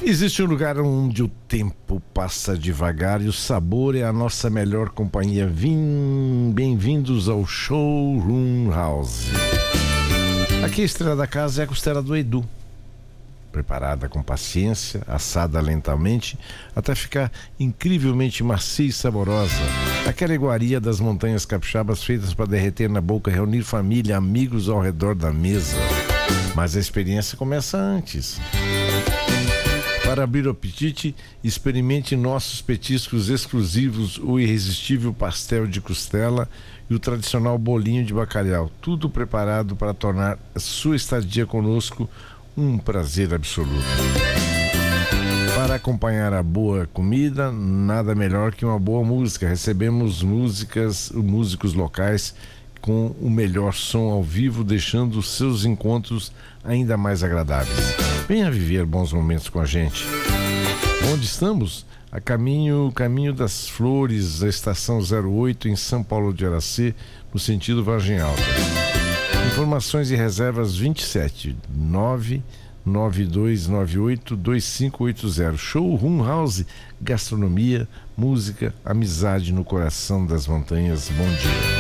Existe um lugar onde o tempo passa devagar e o sabor é a nossa melhor companhia. Bem-vindos ao Showroom House. Aqui a estrela da casa é a costela do Edu, preparada com paciência, assada lentamente, até ficar incrivelmente macia e saborosa. Aquela iguaria das montanhas capixabas feitas para derreter na boca, reunir família, amigos ao redor da mesa. Mas a experiência começa antes. Para abrir o apetite, experimente nossos petiscos exclusivos, o irresistível pastel de costela e o tradicional bolinho de bacalhau. Tudo preparado para tornar a sua estadia conosco um prazer absoluto. Para acompanhar a boa comida, nada melhor que uma boa música. Recebemos músicos locais com o melhor som ao vivo, deixando os seus encontros ainda mais agradáveis. Venha viver bons momentos com a gente. Onde estamos? A caminho das Flores, da estação 08 em São Paulo de Aracê, no sentido Vargem Alta. Informações e reservas 27 99298 2580. Showroom House, gastronomia, música, amizade no coração das montanhas. Bom dia.